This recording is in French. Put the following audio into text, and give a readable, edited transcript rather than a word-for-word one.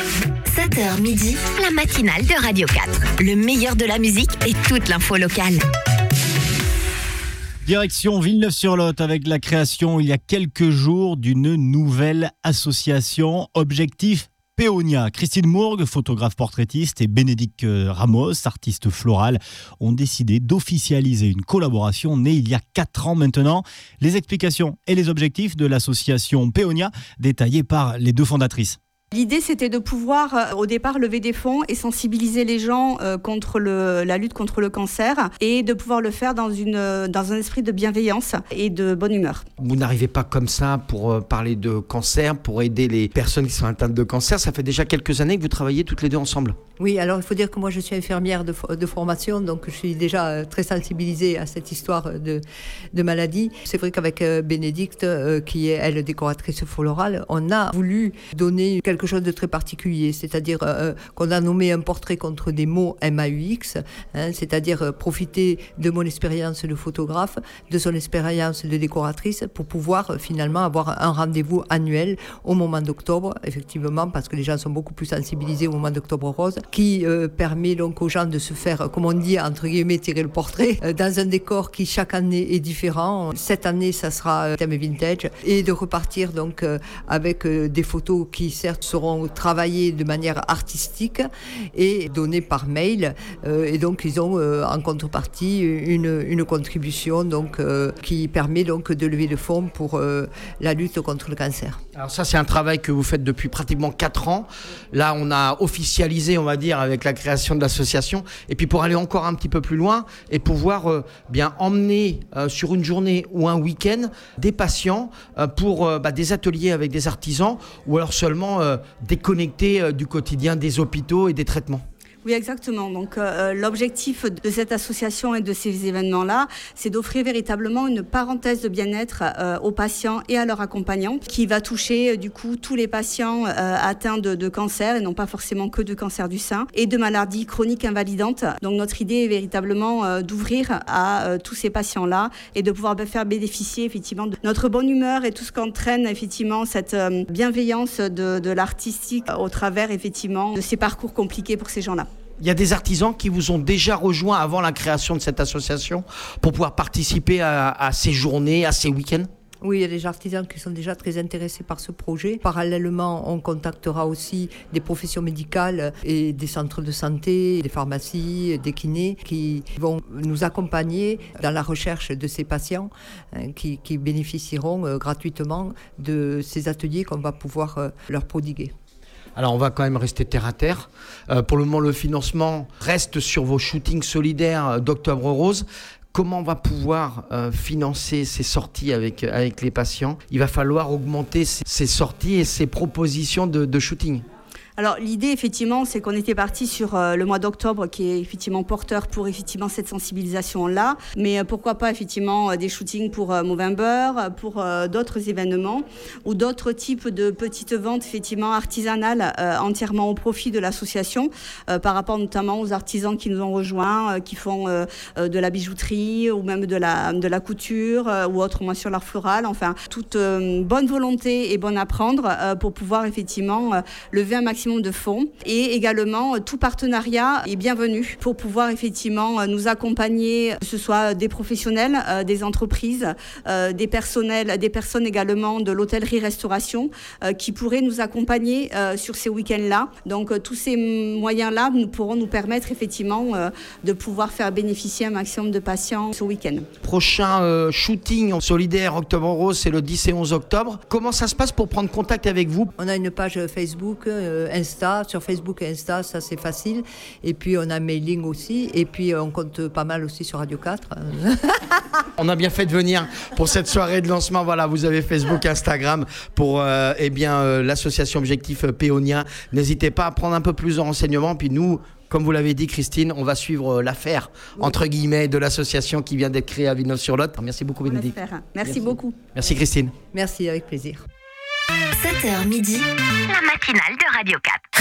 7h midi, la matinale de Radio 4. Le meilleur de la musique et toute l'info locale. Direction Villeneuve-sur-Lot avec la création il y a quelques jours d'une nouvelle association. Objectif Péonia. Christine Mourgue, photographe portraitiste, et Bénédicte Ramos, artiste floral, ont décidé d'officialiser une collaboration née il y a 4 ans maintenant. Les explications et les objectifs de l'association Péonia, détaillés par les 2 fondatrices. L'idée, c'était de pouvoir, au départ, lever des fonds et sensibiliser les gens contre la lutte contre le cancer et de pouvoir le faire dans un esprit de bienveillance et de bonne humeur. Vous n'arrivez pas comme ça pour parler de cancer, pour aider les personnes qui sont atteintes de cancer. Ça fait déjà quelques années que vous travaillez toutes les 2 ensemble. Oui, alors il faut dire que moi je suis infirmière de formation, donc je suis déjà très sensibilisée à cette histoire de maladie. C'est vrai qu'avec Bénédicte, qui est elle décoratrice florale, on a voulu donner quelque chose de très particulier, c'est-à-dire qu'on a nommé un portrait contre des mots MAUX, c'est-à-dire profiter de mon expérience de photographe, de son expérience de décoratrice pour pouvoir finalement avoir un rendez-vous annuel au moment d'octobre, effectivement, parce que les gens sont beaucoup plus sensibilisés au moment d'octobre rose, qui permet donc aux gens de se faire, comme on dit, entre guillemets, tirer le portrait dans un décor qui chaque année est différent. Cette année, ça sera thème vintage et de repartir donc avec des photos qui certes seront travaillées de manière artistique et données par mail. Et donc, ils ont en contrepartie une contribution donc, qui permet donc de lever des fonds pour la lutte contre le cancer. Alors ça, c'est un travail que vous faites depuis pratiquement 4 ans. Là, on a officialisé, on va dire, avec la création de l'association. Et puis pour aller encore un petit peu plus loin et pouvoir bien emmener sur une journée ou un week-end des patients pour des ateliers avec des artisans ou alors seulement déconnecter du quotidien des hôpitaux et des traitements. Oui, exactement. Donc, l'objectif de cette association et de ces événements-là, c'est d'offrir véritablement une parenthèse de bien-être aux patients et à leurs accompagnants, qui va toucher du coup tous les patients atteints de cancer, et non pas forcément que de cancer du sein, et de maladies chroniques invalidantes. Donc, notre idée est véritablement d'ouvrir à tous ces patients-là et de pouvoir faire bénéficier effectivement de notre bonne humeur et tout ce qu'entraîne effectivement cette bienveillance de l'artistique au travers effectivement de ces parcours compliqués pour ces gens-là. Il y a des artisans qui vous ont déjà rejoint avant la création de cette association pour pouvoir participer à ces journées, à ces week-ends ? Oui, il y a des artisans qui sont déjà très intéressés par ce projet. Parallèlement, on contactera aussi des professions médicales et des centres de santé, des pharmacies, des kinés qui vont nous accompagner dans la recherche de ces patients qui bénéficieront gratuitement de ces ateliers qu'on va pouvoir leur prodiguer. Alors on va quand même rester terre à terre. Pour le moment, le financement reste sur vos shootings solidaires d'Octobre Rose. Comment on va pouvoir financer ces sorties avec les patients ? Il va falloir augmenter ces sorties et ces propositions de shooting. Alors l'idée effectivement c'est qu'on était parti sur le mois d'octobre qui est effectivement porteur pour effectivement cette sensibilisation là, mais pourquoi pas effectivement des shootings pour Movember, pour d'autres événements ou d'autres types de petites ventes effectivement artisanales entièrement au profit de l'association par rapport notamment aux artisans qui nous ont rejoints, qui font de la bijouterie ou même de la couture ou autrement sur l'art floral, enfin toute bonne volonté et bonne à prendre pour pouvoir effectivement lever un maximum de fonds et également tout partenariat est bienvenu pour pouvoir effectivement nous accompagner, que ce soit des professionnels, des entreprises, des personnes également de l'hôtellerie-restauration qui pourraient nous accompagner sur ces week-ends-là. Donc tous ces moyens-là pourront nous permettre effectivement de pouvoir faire bénéficier un maximum de patients ce week-end. Prochain shooting solidaire Octobre Rose, c'est le 10 et 11 octobre. Comment ça se passe pour prendre contact avec vous ? On a une page Facebook, Insta, sur Facebook et Insta, ça c'est facile. Et puis on a mailing aussi. Et puis on compte pas mal aussi sur Radio 4. On a bien fait de venir pour cette soirée de lancement. Voilà, vous avez Facebook, Instagram pour l'association Objectif Péonia. N'hésitez pas à prendre un peu plus de renseignements. Puis nous, comme vous l'avez dit Christine, on va suivre l'affaire, entre guillemets, de l'association qui vient d'être créée à Villeneuve-sur-Lot. Merci beaucoup Bénédicte. Merci beaucoup. Merci Christine. Merci, avec plaisir. 7h midi, la matinale de Radio 4.